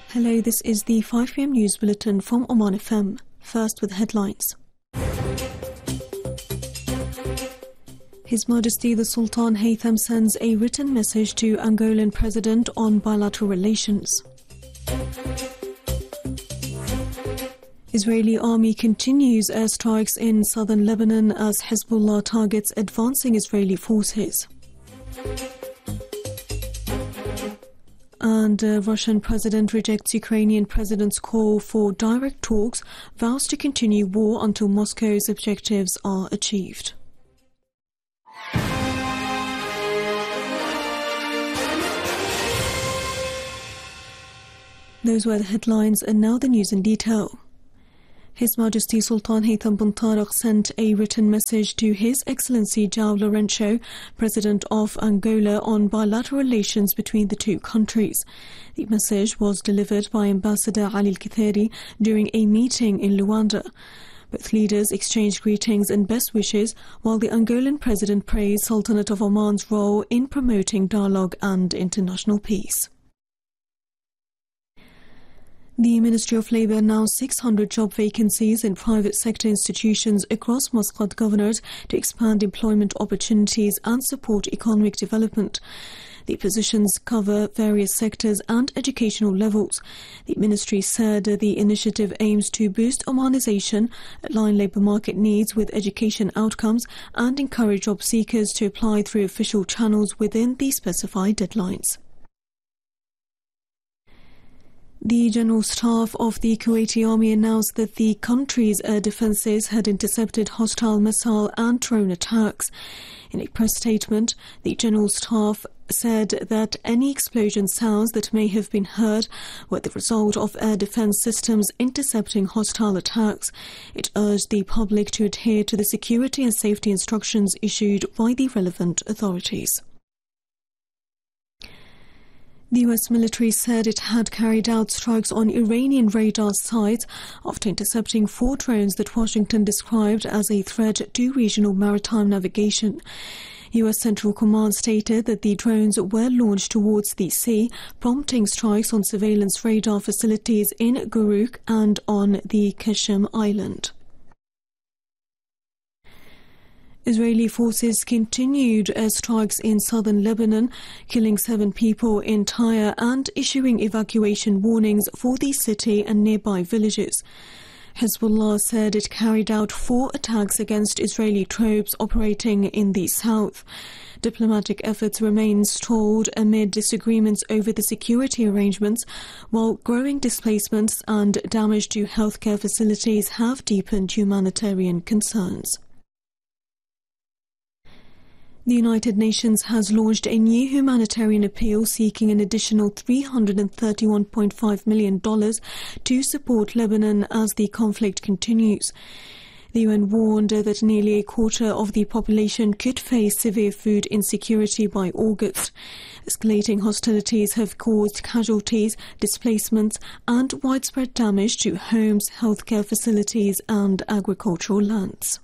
Hello, this is the 5 p.m. news bulletin from Oman FM. First with headlines. His Majesty the Sultan Haytham sends a written message to Angolan President on bilateral relations. Israeli army continues airstrikes in southern Lebanon as Hezbollah targets advancing Israeli forces. And Russian president rejects Ukrainian president's call for direct talks, vows to continue war until Moscow's objectives are achieved. Those were the headlines, and now the news in detail. His Majesty Sultan Haytham bin Tariq sent a written message to His Excellency João Lourenço, President of Angola, on bilateral relations between the two countries. The message was delivered by Ambassador Ali Al-Kitheri during a meeting in Luanda. Both leaders exchanged greetings and best wishes, while the Angolan President praised Sultanate of Oman's role in promoting dialogue and international peace. The Ministry of Labour announced 600 job vacancies in private sector institutions across Muscat Governorate to expand employment opportunities and support economic development. The positions cover various sectors and educational levels. The ministry said the initiative aims to boost Omanization, align labour market needs with education outcomes, and encourage job seekers to apply through official channels within the specified deadlines. The General Staff of the Kuwaiti Army announced that the country's air defences had intercepted hostile missile and drone attacks. In a press statement, the General Staff said that any explosion sounds that may have been heard were the result of air defence systems intercepting hostile attacks. It urged the public to adhere to the security and safety instructions issued by the relevant authorities. The US military said it had carried out strikes on Iranian radar sites after intercepting 4 drones that Washington described as a threat to regional maritime navigation. US Central Command stated that the drones were launched towards the sea, prompting strikes on surveillance radar facilities in Guruk and on the Qasem Island. Israeli forces continued airstrikes in southern Lebanon, killing 7 people in Tyre and issuing evacuation warnings for the city and nearby villages. Hezbollah said it carried out 4 attacks against Israeli troops operating in the south. Diplomatic efforts remain stalled amid disagreements over the security arrangements, while growing displacements and damage to healthcare facilities have deepened humanitarian concerns. The United Nations has launched a new humanitarian appeal seeking an additional $331.5 million to support Lebanon as the conflict continues. The UN warned that nearly a quarter of the population could face severe food insecurity by August. Escalating hostilities have caused casualties, displacements, and widespread damage to homes, healthcare facilities, and agricultural lands.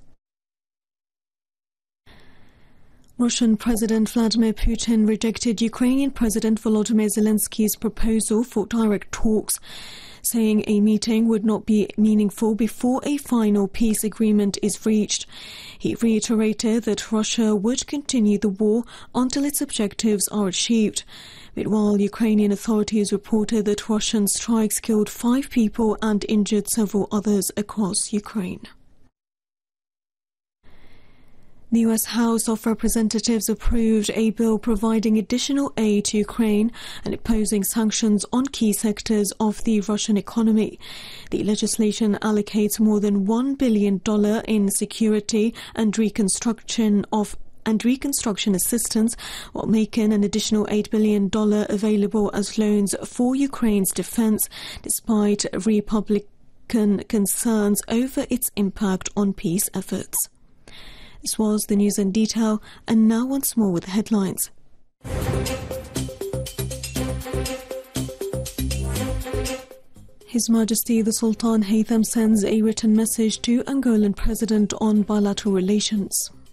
Russian President Vladimir Putin rejected Ukrainian President Volodymyr Zelensky's proposal for direct talks, saying a meeting would not be meaningful before a final peace agreement is reached. He reiterated that Russia would continue the war until its objectives are achieved. Meanwhile, Ukrainian authorities reported that Russian strikes killed 5 people and injured several others across Ukraine. The US House of Representatives approved a bill providing additional aid to Ukraine and imposing sanctions on key sectors of the Russian economy. The legislation allocates more than $1 billion in security and reconstruction assistance, while making an additional $8 billion available as loans for Ukraine's defense, despite Republican concerns over its impact on peace efforts. This was the news in detail, and now once more with the headlines. His Majesty the Sultan Haytham sends a written message to Angolan President on bilateral relations.